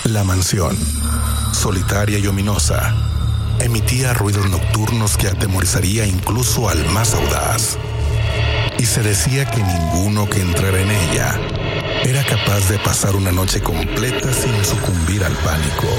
La mansión, solitaria y ominosa, emitía ruidos nocturnos que atemorizaría incluso al más audaz. Y se decía que ninguno que entrara en ella era capaz de pasar una noche completa sin sucumbir al pánico.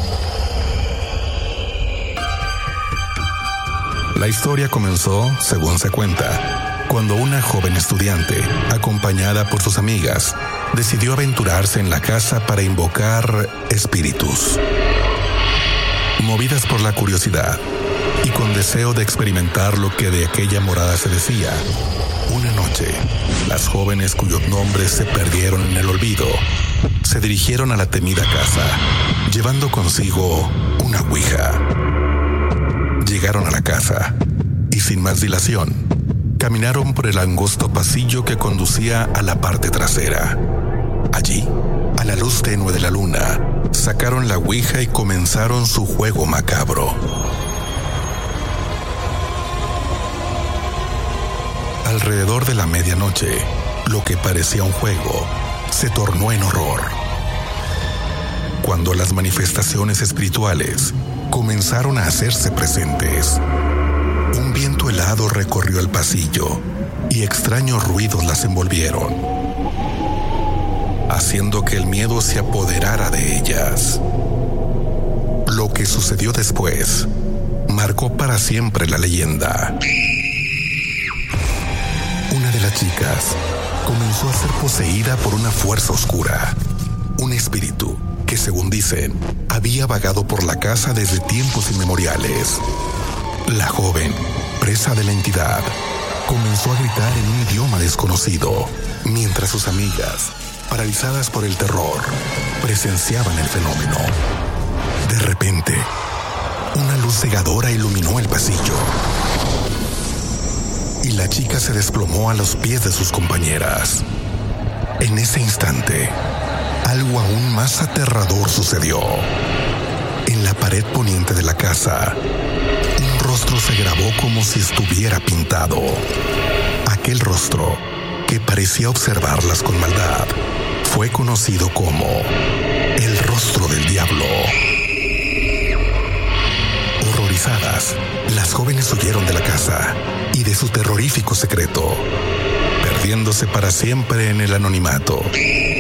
La historia comenzó, según se cuenta, cuando una joven estudiante, acompañada por sus amigas, decidió aventurarse en la casa para invocar espíritus. Movidas por la curiosidad y con deseo de experimentar lo que de aquella morada se decía, una noche, las jóvenes cuyos nombres se perdieron en el olvido se dirigieron a la temida casa, llevando consigo una ouija. Llegaron a la casa y, sin más dilación, caminaron por el angosto pasillo que conducía a la parte trasera. Allí, a la luz tenue de la luna, sacaron la ouija y comenzaron su juego macabro. Alrededor de la medianoche, lo que parecía un juego se tornó en horror. Cuando las manifestaciones espirituales comenzaron a hacerse presentes, un viento helado recorrió el pasillo y extraños ruidos las envolvieron, haciendo que el miedo se apoderara de ellas. Lo que sucedió después marcó para siempre la leyenda. Una de las chicas comenzó a ser poseída por una fuerza oscura, un espíritu que, según dicen, había vagado por la casa desde tiempos inmemoriales. La joven, presa de la entidad, comenzó a gritar en un idioma desconocido, mientras sus amigas, paralizadas por el terror, presenciaban el fenómeno. De repente, una luz cegadora iluminó el pasillo y la chica se desplomó a los pies de sus compañeras. En ese instante, algo aún más aterrador sucedió. En la pared poniente de la casa, un rostro se grabó como si estuviera pintado. Aquel rostro, que parecía observarlas con maldad, fue conocido como el rostro del diablo. Horrorizadas, las jóvenes huyeron de la casa y de su terrorífico secreto, perdiéndose para siempre en el anonimato.